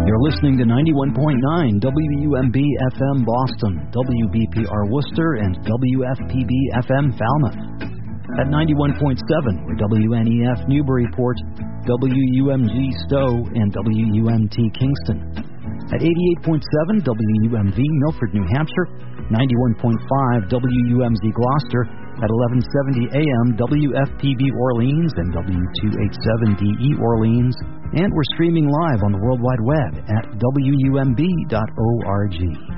You're listening to 91.9 WUMB FM Boston, WBPR Worcester, and WFPB FM Falmouth. At 91.7, we're WNEF Newburyport, WUMG Stowe, and WUMT Kingston. At 88.7 WUMV Milford, New Hampshire, 91.5 WUMZ Gloucester, at 1170 AM WFPB Orleans and W287DE Orleans, and we're streaming live on the World Wide Web at WUMB.org.